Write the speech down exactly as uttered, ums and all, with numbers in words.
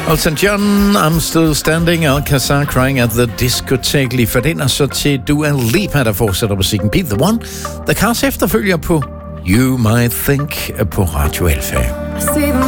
Elton John, I'm Still Standing, Alcazar Crying at the Discotheque. Lige for den, og så til Dua Lipa, der fortsætter musikken. Be the One. The Cars efterfølger på You Might Think på Radio Alfa.